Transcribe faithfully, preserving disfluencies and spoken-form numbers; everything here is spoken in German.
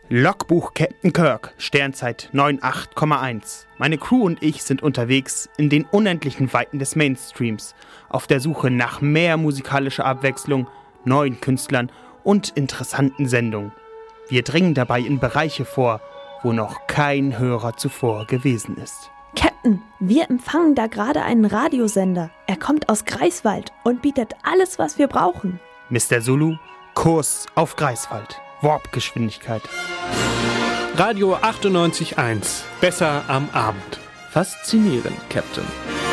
Logbuch Captain Kirk, Sternzeit neun acht Komma eins. Meine Crew und ich sind unterwegs in den unendlichen Weiten des Mainstreams, auf der Suche nach mehr musikalischer Abwechslung, neuen Künstlern und interessanten Sendungen. Wir dringen dabei in Bereiche vor, wo noch kein Hörer zuvor gewesen ist. Captain, wir empfangen da gerade einen Radiosender. Er kommt aus Greifswald und bietet alles, was wir brauchen. Mister Zulu, Kurs auf Greifswald. Warpgeschwindigkeit. Radio achtundneunzig Komma eins. Besser am Abend. Faszinierend, Captain.